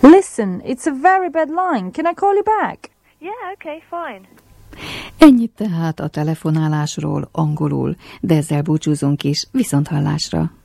Listen, it's a very bad line. Can I call you back? Yeah, okay, fine. Ennyit tehát a telefonálásról angolul, de ezzel búcsúzunk is, viszonthallásra.